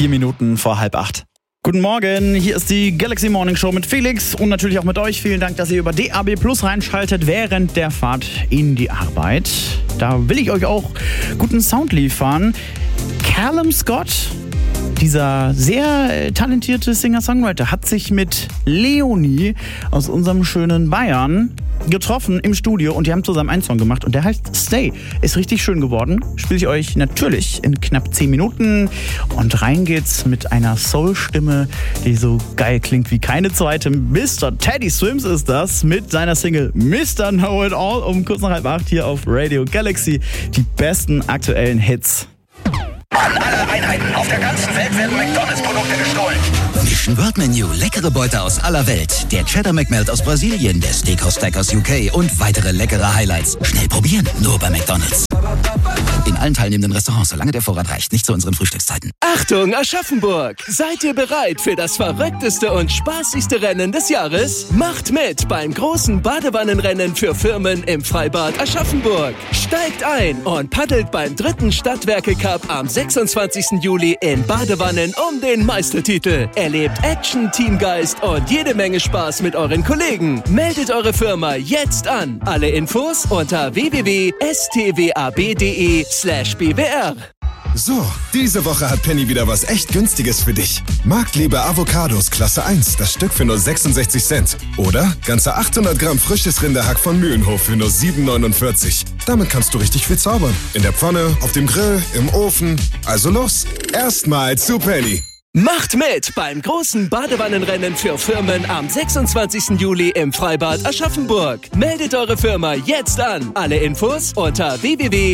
4 Minuten vor 7:30. Guten Morgen, hier ist die Galaxy Morning Show mit Felix und natürlich auch mit euch. Vielen Dank, dass ihr über DAB Plus reinschaltet während der Fahrt in die Arbeit. Da will ich euch auch guten Sound liefern. Callum Scott, dieser sehr talentierte Singer-Songwriter, hat sich mit Leonie aus unserem schönen Bayern getroffen im Studio und die haben zusammen einen Song gemacht und der heißt Stay. Ist richtig schön geworden. Spiele ich euch natürlich in knapp 10 Minuten und rein geht's mit einer Soul-Stimme, die so geil klingt wie keine zweite. Mr. Teddy Swims ist das mit seiner Single Mr. Know It All um kurz nach 7:30 hier auf Radio Galaxy. Die besten aktuellen Hits. An alle Einheiten auf der ganzen Welt werden McDonalds-Produkte gestohlen. Mission World Menu, leckere Beute aus aller Welt. Der Cheddar McMelt aus Brasilien, der Steakhouse Stack aus UK und weitere leckere Highlights. Schnell probieren, nur bei McDonalds. In allen teilnehmenden Restaurants, solange der Vorrat reicht, nicht zu unseren Frühstückszeiten. Achtung, Aschaffenburg! Seid ihr bereit für das verrückteste und spaßigste Rennen des Jahres? Macht mit beim großen Badewannenrennen für Firmen im Freibad Aschaffenburg. Steigt ein und paddelt beim 3. Stadtwerke Cup am 26. Juli in Badewannen um den Meistertitel. Erlebt Action, Teamgeist und jede Menge Spaß mit euren Kollegen. Meldet eure Firma jetzt an. Alle Infos unter www.stwab.de/bwr. So, diese Woche hat Penny wieder was echt Günstiges für dich. Marktliebe Avocados Klasse 1, das Stück für nur 66 Cent. Oder ganze 800 Gramm frisches Rinderhack von Mühlenhof für nur 7,49. Damit kannst du richtig viel zaubern. In der Pfanne, auf dem Grill, im Ofen. Also los, erstmal zu Penny. Macht mit beim großen Badewannenrennen für Firmen am 26. Juli im Freibad Aschaffenburg. Meldet eure Firma jetzt an. Alle Infos unter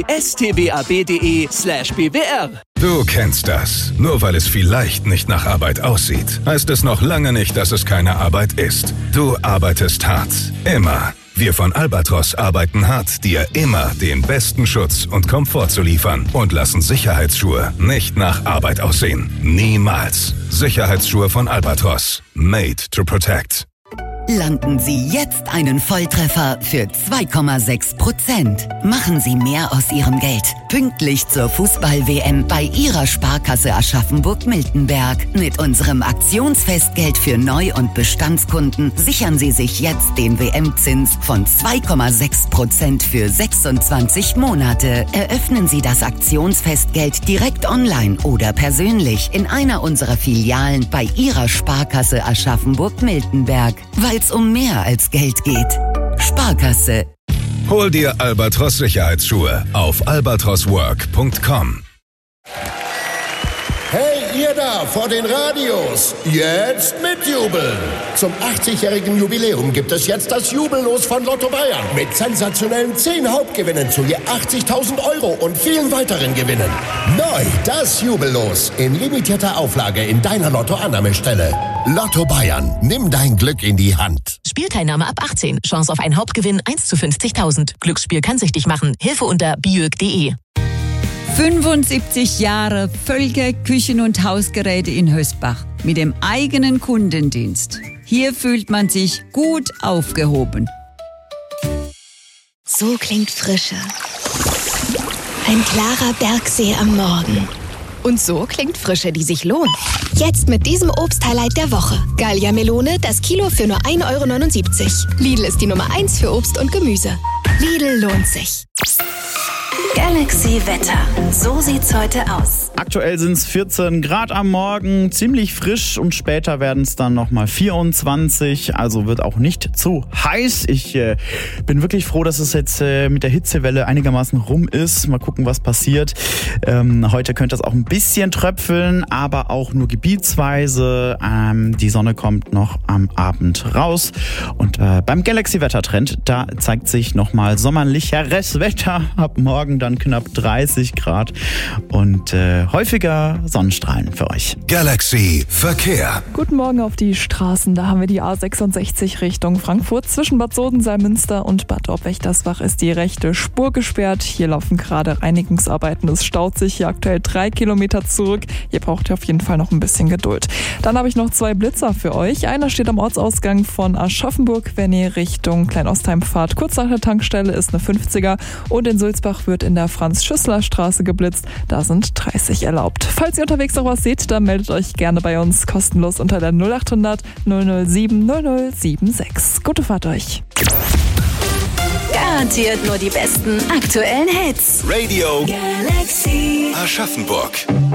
www.stwab.de/bwr. Du kennst das. Nur weil es vielleicht nicht nach Arbeit aussieht, heißt es noch lange nicht, dass es keine Arbeit ist. Du arbeitest hart. Immer. Wir von Albatros arbeiten hart, dir immer den besten Schutz und Komfort zu liefern und lassen Sicherheitsschuhe nicht nach Arbeit aussehen. Niemals. Sicherheitsschuhe von Albatros. Made to protect. Landen Sie jetzt einen Volltreffer für 2,6%. Machen Sie mehr aus Ihrem Geld. Pünktlich zur Fußball-WM bei Ihrer Sparkasse Aschaffenburg-Miltenberg. Mit unserem Aktionsfestgeld für Neu- und Bestandskunden sichern Sie sich jetzt den WM-Zins von 2,6% für 26 Monate. Eröffnen Sie das Aktionsfestgeld direkt online oder persönlich in einer unserer Filialen bei Ihrer Sparkasse Aschaffenburg-Miltenberg. Weil es um mehr als Geld geht. Sparkasse. Hol dir Albatros Sicherheitsschuhe auf albatroswork.com. Hey, ihr da vor den Radios, jetzt mitjubeln! Zum 80-jährigen Jubiläum gibt es jetzt das Jubellos von Lotto Bayern mit sensationellen 10 Hauptgewinnen zu je 80.000 € und vielen weiteren Gewinnen. Neu das Jubellos in limitierter Auflage in deiner Lotto-Annahmestelle. Lotto Bayern, nimm dein Glück in die Hand. Spielteilnahme ab 18. Chance auf einen Hauptgewinn 1 zu 50.000. Glücksspiel kann süchtig machen. Hilfe unter biög.de. 75 Jahre Völker Küchen- und Hausgeräte in Hösbach mit dem eigenen Kundendienst. Hier fühlt man sich gut aufgehoben. So klingt Frische. Ein klarer Bergsee am Morgen. Und so klingt Frische, die sich lohnt. Jetzt mit diesem Obst-Highlight der Woche. Gallia Melone, das Kilo für nur 1,79 €. Lidl ist die Nummer 1 für Obst und Gemüse. Lidl lohnt sich. Galaxy Wetter. So sieht's heute aus. Aktuell sind es 14 Grad am Morgen, ziemlich frisch und später werden es dann nochmal 24, also wird auch nicht zu heiß. Ich bin wirklich froh, dass es jetzt mit der Hitzewelle einigermaßen rum ist. Mal gucken, was passiert. Heute könnte es auch ein bisschen tröpfeln, aber auch nur gebietsweise. Die Sonne kommt noch am Abend raus und beim Galaxy-Wettertrend, da zeigt sich nochmal sommerlicheres Wetter. Ab morgen dann knapp 30 Grad und häufiger Sonnenstrahlen für euch. Galaxy Verkehr. Guten Morgen auf die Straßen. Da haben wir die A66 Richtung Frankfurt. Zwischen Bad Sodensalm-Münster und Bad Obwechtersbach ist die rechte Spur gesperrt. Hier laufen gerade Reinigungsarbeiten. Es staut sich hier aktuell 3 Kilometer zurück. Ihr braucht auf jeden Fall noch ein bisschen Geduld. Dann habe ich noch 2 Blitzer für euch. Einer steht am Ortsausgang von Aschaffenburg, wenn ihr Richtung Kleinostheim fahrt. Kurz nach der Tankstelle ist eine 50er und in Sulzbach wird in der Franz-Schüssler-Straße geblitzt. Da sind 30 erlaubt. Falls ihr unterwegs noch was seht, dann meldet euch gerne bei uns kostenlos unter der 0800 007 0076. Gute Fahrt euch. Garantiert nur die besten aktuellen Hits. Radio Galaxy Aschaffenburg.